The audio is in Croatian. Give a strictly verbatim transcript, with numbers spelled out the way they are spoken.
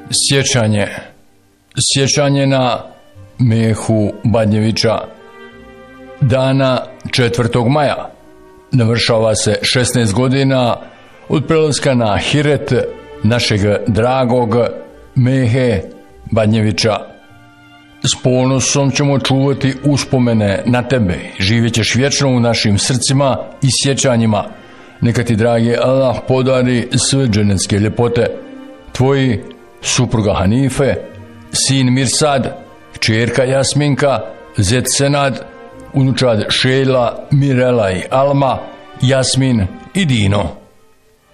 Sjećanje. Sjećanje na Mehu Badnjevića. Dana četvrtog maja navršava se šesnaest godina od prelaska na Ahiret našeg dragog Mehe Badnjevića. S ponosom ćemo čuvati uspomene na tebe. Živjet ćeš vječno u našim srcima i sjećanjima. Neka ti, dragi Allah, podari sve dženetske ljepote. Tvoji supruga Hanife, sin Mirsad, kćerka Jasminka, zet Senad, unučad Šejla, Mirela i Alma, Jasmin i Dino.